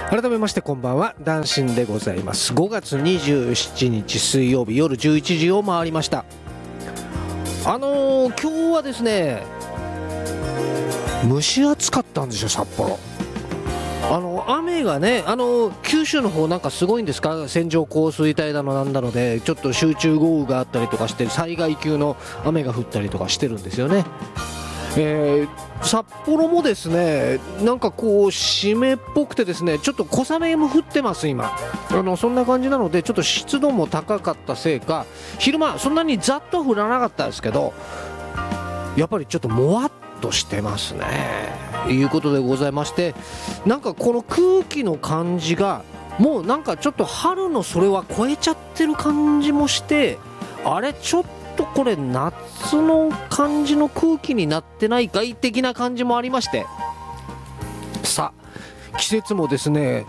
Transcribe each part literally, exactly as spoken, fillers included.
改めましてこんばんは、ダンシンでございます。ごがつにじゅうしちにち水曜日夜じゅういちじを回りました。あのー、今日はですね蒸し暑かったんですよ、札幌。あの雨がね、あの九州の方なんかすごいんですか、線状降水帯だのなんだのでちょっと集中豪雨があったりとかして災害級の雨が降ったりとかしてるんですよね。えー、札幌もですねなんかこう湿っぽくてですねちょっと小雨も降ってます今。あのそんな感じなのでちょっと湿度も高かったせいか昼間そんなにざっと降らなかったですけどやっぱりちょっともわっとしてますねいうことでございまして、なんかこの空気の感じがもうなんかちょっと春のそれは超えちゃってる感じもして、あれちょっとこれ夏の感じの空気になってないかい的な感じもありまして、さあ季節もですね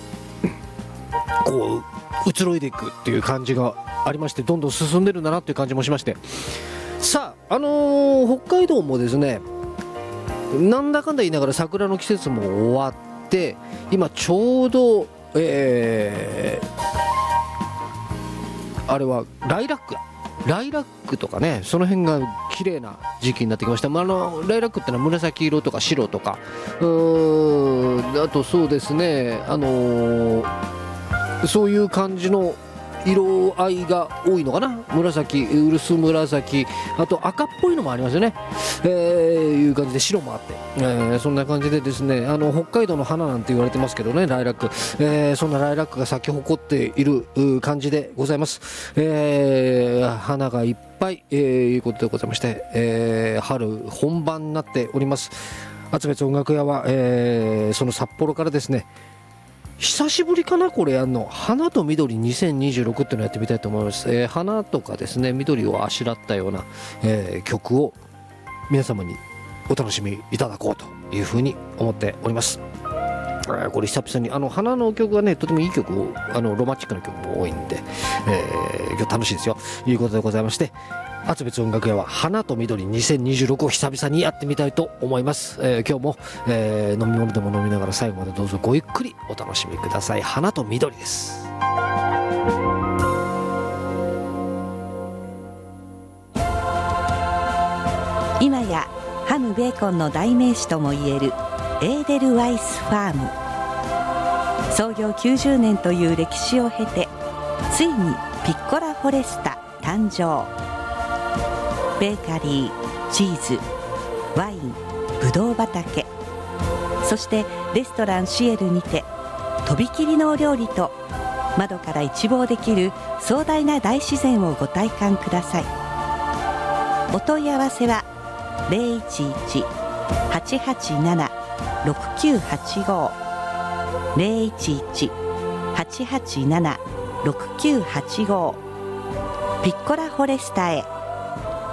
こう移ろいでいくっていう感じがありまして、どんどん進んでるんだなっていう感じもしまして、さああのー、北海道もですねなんだかんだ言いながら桜の季節も終わって今ちょうど、えー、あれはライラックライラックとかね、その辺が綺麗な時期になってきました。まあ、あのライラックってのは紫色とか白とかうーん、あとそうですね、あのー、そういう感じの色合いが多いのかな。紫、薄紫、あと赤っぽいのもありますよね、えー、いう感じで白もあって、えー、そんな感じでですね、あの北海道の花なんて言われてますけどね、ライラック、えー、そんなライラックが咲き誇っている感じでございます。えー、花がいっぱい、えー、いうことでございまして、えー、春本番になっております。厚別音楽屋は、えー、その札幌からですね久しぶりかなこれやんの花と緑にせんにじゅうろくっていうのをやってみたいと思います。えー、花とかですね緑をあしらったような、えー、曲を皆様にお楽しみいただこうというふうに思っております。えー、これ久々にあの花の曲がねとてもいい曲をあのロマンチックな曲も多いんで、えー、今日楽しいですよということでございまして、厚別音楽屋は花と緑にせんにじゅうろくを久々にやってみたいと思います。えー、今日も、えー、飲み物でも飲みながら最後までどうぞごゆっくりお楽しみください。花と緑です。 今やハムベーコンの代名詞ともいえるエーデルワイスファーム、創業きゅうじゅうねんという歴史を経てついにピッコラフォレスタ誕生。ベーカリー、チーズ、ワイン、ブドウ畑、そしてレストランシエルにてとびきりのお料理と窓から一望できる壮大な大自然をご体感ください。お問い合わせは ゼロいちいち はちはちなな ろくきゅうはちご ゼロいちいち はちはちなな ろくきゅうはちご ピッコラフォレスタへ。